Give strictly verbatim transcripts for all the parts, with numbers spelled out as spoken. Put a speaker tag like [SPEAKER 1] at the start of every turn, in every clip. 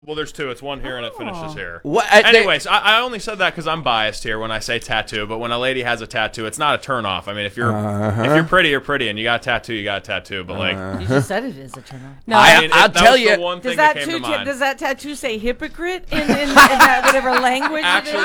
[SPEAKER 1] Well, there's two. It's one here and it finishes here.
[SPEAKER 2] What, I,
[SPEAKER 1] Anyways, I, I only said that because I'm biased here when I say tattoo. But when a lady has a tattoo, it's not a turn off. I mean, if you're
[SPEAKER 2] uh-huh.
[SPEAKER 1] if you're pretty, you're pretty, and you got a tattoo, you got a tattoo. But like,
[SPEAKER 3] You just said it is a turn on.
[SPEAKER 2] No, I,
[SPEAKER 1] mean,
[SPEAKER 2] I'll
[SPEAKER 1] it, that
[SPEAKER 2] tell
[SPEAKER 1] was
[SPEAKER 2] you.
[SPEAKER 1] The one
[SPEAKER 3] Does
[SPEAKER 1] thing
[SPEAKER 3] that,
[SPEAKER 1] that came
[SPEAKER 3] too,
[SPEAKER 1] to mind.
[SPEAKER 3] does that tattoo say hypocrite in, in, in that whatever language
[SPEAKER 1] Actually,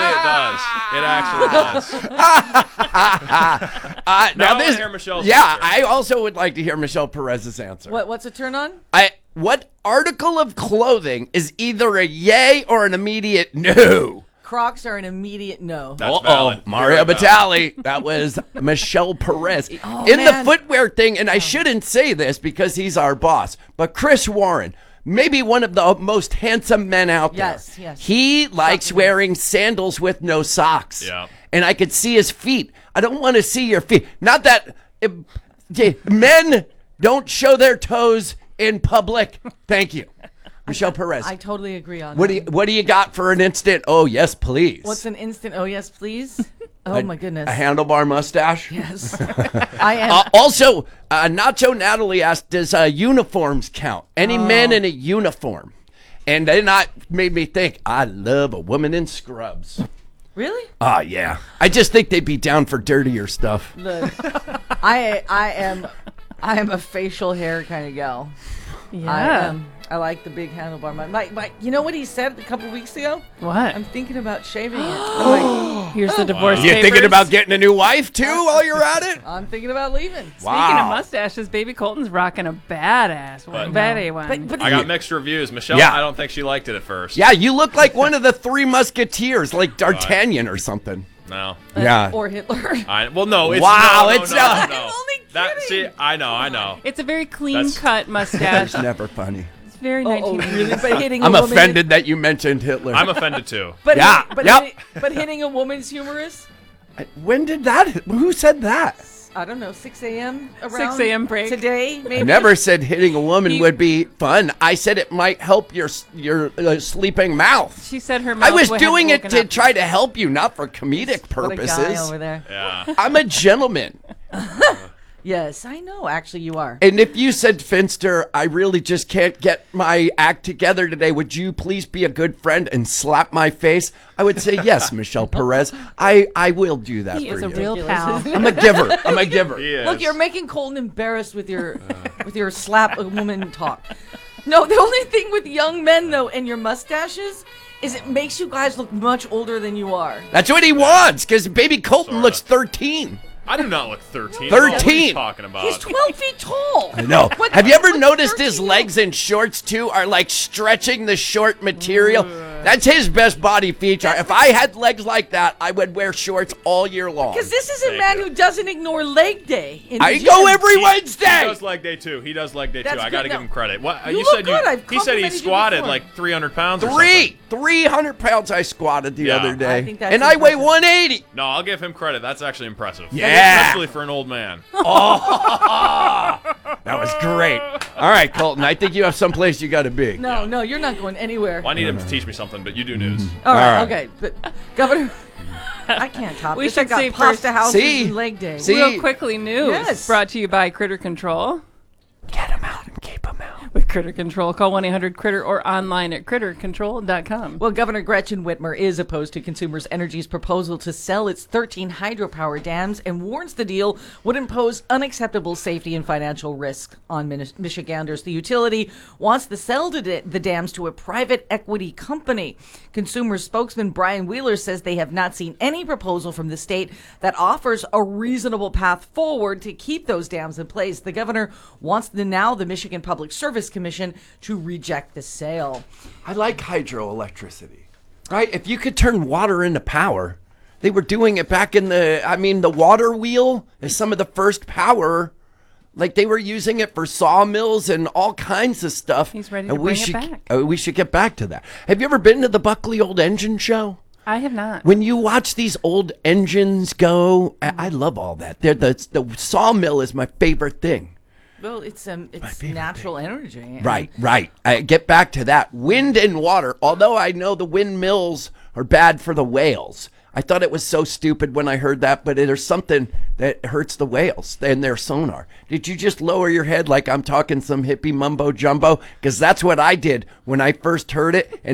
[SPEAKER 3] it is?
[SPEAKER 1] it does. It actually does.
[SPEAKER 2] uh,
[SPEAKER 1] now
[SPEAKER 2] now
[SPEAKER 1] I
[SPEAKER 2] this,
[SPEAKER 1] wanna hear Michelle's
[SPEAKER 2] yeah,
[SPEAKER 1] answer.
[SPEAKER 2] I also would like to hear Michelle Perez's answer.
[SPEAKER 3] What, what's a turn on?
[SPEAKER 2] I what article of clothing is either a yay or an immediate no?
[SPEAKER 3] Crocs are an immediate no.
[SPEAKER 1] That's
[SPEAKER 2] Uh-oh,
[SPEAKER 1] valid.
[SPEAKER 2] Mario
[SPEAKER 1] Very valid.
[SPEAKER 2] Batali. That was Michelle Perez.
[SPEAKER 3] Oh,
[SPEAKER 2] In
[SPEAKER 3] man.
[SPEAKER 2] the footwear thing, and I shouldn't say this because he's our boss, but Chris Warren, maybe one of the most handsome men out there.
[SPEAKER 3] Yes, yes.
[SPEAKER 2] He likes wearing sandals with no socks.
[SPEAKER 1] Yeah.
[SPEAKER 2] And I could see his feet. I don't want to see your feet. Not that uh, men don't show their toes in public. Thank you. Michelle Perez.
[SPEAKER 3] I totally agree on
[SPEAKER 2] What
[SPEAKER 3] that.
[SPEAKER 2] do you, what do you got for an instant? Oh, yes, please.
[SPEAKER 3] What's an instant, oh, yes, please? Oh,
[SPEAKER 2] A-
[SPEAKER 3] my goodness.
[SPEAKER 2] A handlebar mustache?
[SPEAKER 3] Yes. I am.
[SPEAKER 2] Uh, also, uh, Nacho Natalie asked, does uh, uniforms count? Any
[SPEAKER 3] Oh.
[SPEAKER 2] man in a uniform? And then that made me think, I love a woman in scrubs.
[SPEAKER 3] Really?
[SPEAKER 2] Oh, yeah. I just think they'd be down for dirtier stuff.
[SPEAKER 3] Look, I, I am I am a facial hair kind of gal.
[SPEAKER 4] Yeah.
[SPEAKER 3] I am. I like the big handlebar. My, my, my, you know what he said a couple weeks ago?
[SPEAKER 4] What?
[SPEAKER 3] I'm thinking about shaving it. I'm, like,
[SPEAKER 4] Here's the divorce
[SPEAKER 2] You
[SPEAKER 4] papers.
[SPEAKER 2] thinking about getting a new wife, too, while you're at it?
[SPEAKER 3] I'm thinking about leaving.
[SPEAKER 4] Speaking
[SPEAKER 2] Wow.
[SPEAKER 4] of mustaches, Baby Colton's rocking a badass one.
[SPEAKER 1] But-
[SPEAKER 4] Baddie one.
[SPEAKER 3] But, but
[SPEAKER 1] I got mixed reviews. Michelle,
[SPEAKER 2] Yeah.
[SPEAKER 1] I don't think she liked it at first.
[SPEAKER 2] Yeah, you look like one of the three musketeers, like D'Artagnan or something.
[SPEAKER 1] No.
[SPEAKER 2] Yeah.
[SPEAKER 3] Or Hitler.
[SPEAKER 1] I, well, no. It's,
[SPEAKER 2] Wow,
[SPEAKER 1] no, no,
[SPEAKER 2] it's
[SPEAKER 1] no,
[SPEAKER 2] not-
[SPEAKER 1] no, no.
[SPEAKER 3] I'm only
[SPEAKER 1] That, see,
[SPEAKER 3] kidding.
[SPEAKER 1] I know, I know.
[SPEAKER 4] It's a very clean
[SPEAKER 1] That's-
[SPEAKER 4] cut mustache.
[SPEAKER 2] It's never funny.
[SPEAKER 4] It's very
[SPEAKER 3] Oh, oh,
[SPEAKER 4] nineteen
[SPEAKER 3] really?
[SPEAKER 4] eighties.
[SPEAKER 3] But hitting
[SPEAKER 2] I'm
[SPEAKER 3] a woman
[SPEAKER 2] offended that you mentioned Hitler.
[SPEAKER 1] I'm offended too.
[SPEAKER 3] But,
[SPEAKER 2] Yeah,
[SPEAKER 3] but,
[SPEAKER 2] yep.
[SPEAKER 3] hitting, but hitting a woman's humorous?
[SPEAKER 2] When did that? Who said that?
[SPEAKER 3] I don't know, six a.m. around
[SPEAKER 4] six a.m. break.
[SPEAKER 3] today, maybe?
[SPEAKER 2] I never said hitting a woman
[SPEAKER 4] You-
[SPEAKER 2] would be fun. I said it might help your your uh, sleeping mouth.
[SPEAKER 4] She said her mouth
[SPEAKER 2] I was
[SPEAKER 4] would have
[SPEAKER 2] doing it
[SPEAKER 4] woken
[SPEAKER 2] to
[SPEAKER 4] up.
[SPEAKER 2] try to help you, not for comedic
[SPEAKER 3] What a guy
[SPEAKER 2] purposes.
[SPEAKER 3] over there.
[SPEAKER 1] Yeah.
[SPEAKER 2] I'm a gentleman.
[SPEAKER 3] Yes, I know. Actually, you are.
[SPEAKER 2] And if you said, Finster, I really just can't get my act together today, would you please be a good friend and slap my face? I would say, yes, Michelle Perez. I, I will do that
[SPEAKER 4] He
[SPEAKER 2] for
[SPEAKER 4] is a
[SPEAKER 2] you.
[SPEAKER 4] real pal.
[SPEAKER 2] I'm a giver. I'm a giver.
[SPEAKER 1] He is.
[SPEAKER 3] Look, you're making Colton embarrassed with your with your slap a woman talk. No, the only thing with young men though and your mustaches is it makes you guys look much older than you are.
[SPEAKER 2] That's what he wants, because baby Colton
[SPEAKER 1] Sorta.
[SPEAKER 2] looks thirteen.
[SPEAKER 1] I do not look thirteen. What are you
[SPEAKER 2] thirteen.
[SPEAKER 1] talking about?
[SPEAKER 3] He's twelve feet tall.
[SPEAKER 2] I know.
[SPEAKER 3] What-
[SPEAKER 2] Have you ever
[SPEAKER 3] what's
[SPEAKER 2] noticed his
[SPEAKER 3] thirteen?
[SPEAKER 2] legs in shorts too are like stretching the short material? That's his best body feature. If I had legs like that, I would wear shorts all year long.
[SPEAKER 3] Because this is a
[SPEAKER 1] Thank
[SPEAKER 3] man
[SPEAKER 1] you.
[SPEAKER 3] who doesn't ignore leg day. In
[SPEAKER 2] I
[SPEAKER 3] the
[SPEAKER 2] go
[SPEAKER 3] gym.
[SPEAKER 2] every
[SPEAKER 1] He
[SPEAKER 2] Wednesday.
[SPEAKER 1] does leg day too. He does leg day
[SPEAKER 3] That's
[SPEAKER 1] too. I got to
[SPEAKER 3] good.
[SPEAKER 1] give
[SPEAKER 3] No.
[SPEAKER 1] him credit. What
[SPEAKER 3] You
[SPEAKER 1] you,
[SPEAKER 3] look
[SPEAKER 1] said?
[SPEAKER 3] good.
[SPEAKER 1] You,
[SPEAKER 3] I've
[SPEAKER 1] he said he
[SPEAKER 3] complimented you
[SPEAKER 1] squatted
[SPEAKER 3] before.
[SPEAKER 1] like three hundred pounds. Or
[SPEAKER 2] Three,
[SPEAKER 1] something.
[SPEAKER 2] three hundred pounds I squatted the
[SPEAKER 1] Yeah.
[SPEAKER 2] other day,
[SPEAKER 3] I think that's
[SPEAKER 2] and I weigh
[SPEAKER 3] impressive.
[SPEAKER 2] one eighty.
[SPEAKER 1] No, I'll give him credit. That's actually impressive.
[SPEAKER 2] Yeah.
[SPEAKER 1] Especially for an old man.
[SPEAKER 2] That was great. All right, Colton, I think you have someplace you got to be.
[SPEAKER 3] No, no, you're not going anywhere.
[SPEAKER 1] Well, I need him to teach me something, but you do news.
[SPEAKER 3] All right,
[SPEAKER 2] All right.
[SPEAKER 3] okay, but Governor, I can't top
[SPEAKER 4] We
[SPEAKER 3] this. I
[SPEAKER 4] should
[SPEAKER 3] got
[SPEAKER 4] say
[SPEAKER 3] pasta
[SPEAKER 4] first-
[SPEAKER 3] houses
[SPEAKER 2] See?
[SPEAKER 3] and leg day.
[SPEAKER 2] See?
[SPEAKER 4] Real quickly news
[SPEAKER 3] Yes.
[SPEAKER 4] brought to you by Critter Control.
[SPEAKER 2] Get him out and keep him out.
[SPEAKER 4] With Critter Control, call one eight hundred critter or online at critter control dot com.
[SPEAKER 3] Well, Governor Gretchen Whitmer is opposed to Consumers Energy's proposal to sell its thirteen hydropower dams and warns the deal would impose unacceptable safety and financial risk on Min- Michiganders. The utility wants to sell the, da- the dams to a private equity company. Consumer spokesman Brian Wheeler says they have not seen any proposal from the state that offers a reasonable path forward to keep those dams in place. The governor wants the now the Michigan Public Service Commission to reject the sale.
[SPEAKER 2] I like hydroelectricity. Right? If you could turn water into power, they were doing it back in the, I mean, the water wheel is some of the first power. Like they were using it for sawmills and all kinds of stuff.
[SPEAKER 4] He's ready to
[SPEAKER 2] and we
[SPEAKER 4] bring it
[SPEAKER 2] should,
[SPEAKER 4] back.
[SPEAKER 2] uh, we should get back to that. Have you ever been to the Buckley Old Engine Show?
[SPEAKER 4] I have not.
[SPEAKER 2] When you watch these old engines go, I, I love all that. They're the, the sawmill is my favorite thing.
[SPEAKER 3] Well, it's um, it's
[SPEAKER 2] favorite
[SPEAKER 3] natural energy.
[SPEAKER 2] Right, right. I get back to that. Wind and water. Although I know the windmills are bad for the whales, I thought it was so stupid when I heard that, but there's something that hurts the whales and their sonar. Did you just lower your head like I'm talking some hippie mumbo jumbo? Because that's what I did when I first heard it. And